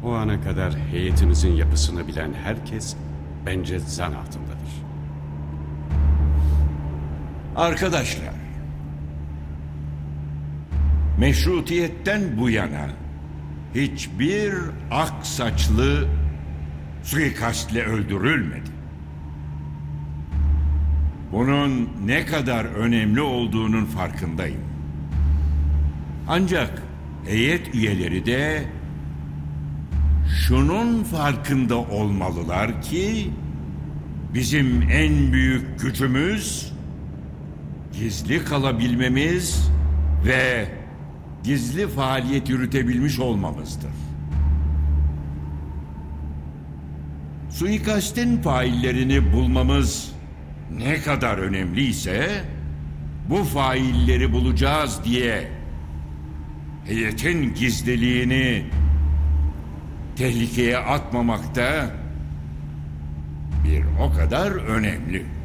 O ana kadar heyetimizin yapısını bilen herkes bence zan altındadır. Arkadaşlar, meşrutiyetten bu yana hiçbir ak saçlı suikastle öldürülmedi. Bunun ne kadar önemli olduğunun farkındayım. Ancak heyet üyeleri de şunun farkında olmalılar ki bizim en büyük gücümüz gizli kalabilmemiz ve gizli faaliyet yürütebilmiş olmamızdır. Suikastin faillerini bulmamız ne kadar önemliyse bu failleri bulacağız diye heyetin gizliliğini tehlikeye atmamak da bir o kadar önemli.